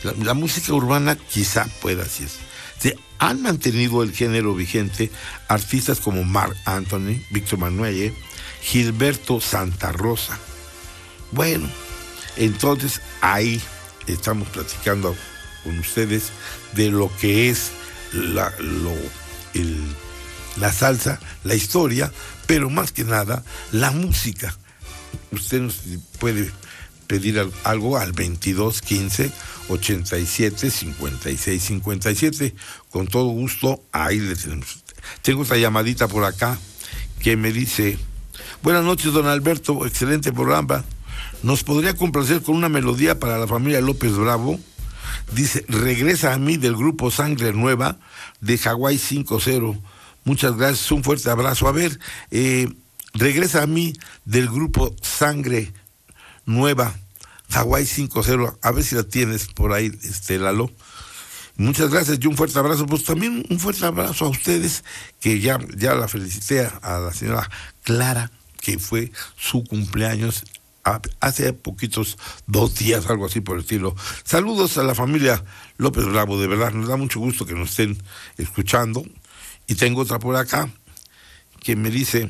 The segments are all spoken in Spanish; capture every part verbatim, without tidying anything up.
La, la música urbana quizá pueda así es. Se han mantenido el género vigente artistas como Marc Anthony, Víctor Manuelle, Gilberto Santa Rosa. Bueno, entonces ahí estamos platicando con ustedes de lo que es la, lo, el, la salsa, la historia, pero más que nada la música. Usted nos puede pedir algo al veintidós quince ochenta y siete cincuenta y seis cincuenta y siete, con todo gusto, ahí le tenemos. Tengo otra llamadita por acá que me dice: buenas noches, don Alberto, excelente programa. ¿Nos podría complacer con una melodía para la familia López Bravo? Dice: regresa a mí, del grupo Sangre Nueva, de Hawái cinco cero. Muchas gracias, un fuerte abrazo. A ver, eh, regresa a mí, del grupo Sangre Nueva, Hawái cinco cero. A ver si la tienes por ahí, este, Lalo. Muchas gracias y un fuerte abrazo. Pues también un fuerte abrazo a ustedes, que ya, ya la felicité a la señora Clara, que fue su cumpleaños hace poquitos, dos días, algo así por el estilo. Saludos a la familia López Bravo, de verdad, nos da mucho gusto que nos estén escuchando. Y tengo otra por acá, que me dice: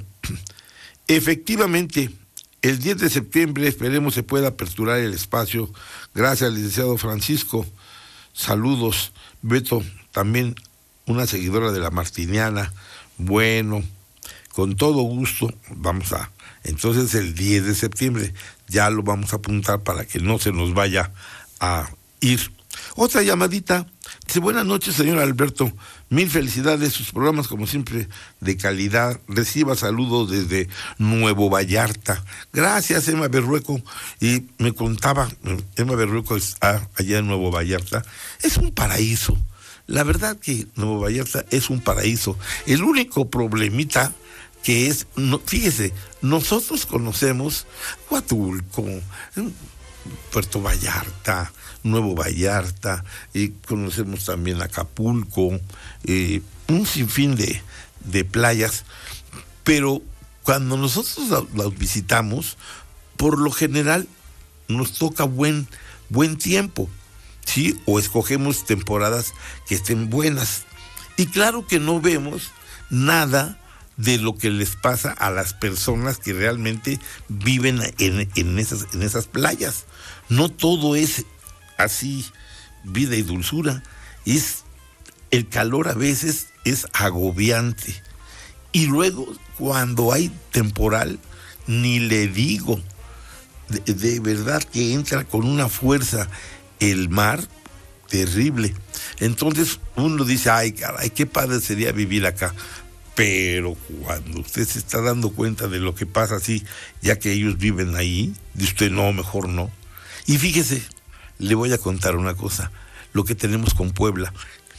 efectivamente, el diez de septiembre esperemos se pueda aperturar el espacio. Gracias, licenciado Francisco. Saludos. Beto, también una seguidora de la Martiniana. Bueno, con todo gusto, vamos a... Entonces el diez de septiembre ya lo vamos a apuntar para que no se nos vaya a ir. Otra llamadita. Dice: buenas noches, señor Alberto. Mil felicidades, sus programas como siempre de calidad. Reciba saludos desde Nuevo Vallarta. Gracias, Emma Berrueco. Y me contaba, Emma Berrueco está allá en Nuevo Vallarta. Es un paraíso. La verdad que Nuevo Vallarta es un paraíso. El único problemita que es, no, fíjese, nosotros conocemos Huatulco, Puerto Vallarta, Nuevo Vallarta, y conocemos también Acapulco, eh, un sinfín de, de playas, pero cuando nosotros las la visitamos, por lo general nos toca buen, buen tiempo, ¿sí? O escogemos temporadas que estén buenas. Y claro que no vemos nada de lo que les pasa a las personas que realmente viven en, en, esas, en esas playas. No todo es así, vida y dulzura. Es, el calor a veces es agobiante. Y luego, cuando hay temporal, ni le digo, de, de verdad que entra con una fuerza el mar terrible. Entonces uno dice: ay, caray, qué padre sería vivir acá. Pero cuando usted se está dando cuenta de lo que pasa así, ya que ellos viven ahí, dice usted: no, mejor no. Y fíjese, le voy a contar una cosa, lo que tenemos con Puebla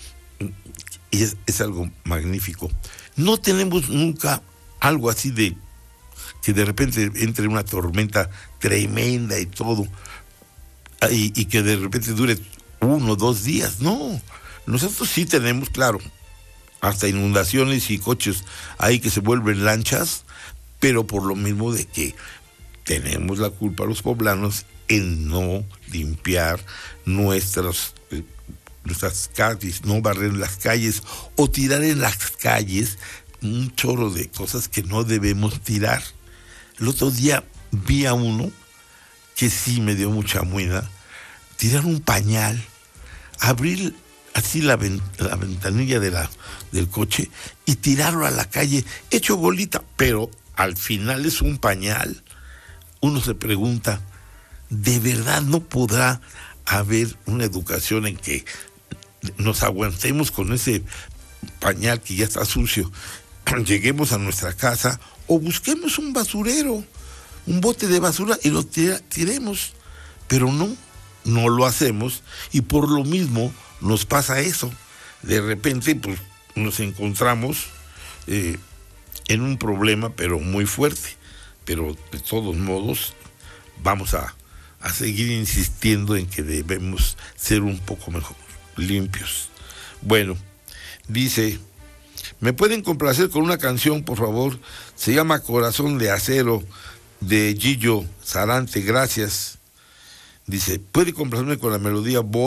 es, es algo magnífico. No tenemos nunca algo así de que de repente entre una tormenta tremenda y todo, y, y que de repente dure uno o dos días. No, nosotros sí tenemos, claro, hasta inundaciones y coches ahí que se vuelven lanchas, pero por lo mismo de que tenemos la culpa los poblanos en no limpiar nuestras, eh, nuestras calles, no barrer las calles o tirar en las calles un chorro de cosas que no debemos tirar. El otro día vi a uno que sí me dio mucha muela, tirar un pañal, abrir así la, ven, la ventanilla de la, del coche y tirarlo a la calle, hecho bolita, pero al final es un pañal. Uno se pregunta, ¿de verdad no podrá haber una educación en que nos aguantemos con ese pañal que ya está sucio, lleguemos a nuestra casa o busquemos un basurero, un bote de basura y lo tira, tiremos? Pero no, no lo hacemos y por lo mismo nos pasa eso. De repente pues nos encontramos eh, en un problema pero muy fuerte, pero de todos modos vamos a, a seguir insistiendo en que debemos ser un poco mejor limpios. Bueno, dice: ¿me pueden complacer con una canción, por favor? Se llama Corazón de Acero, de Gillo Sarante, gracias. Dice: ¿puede complacerme con la melodía Voy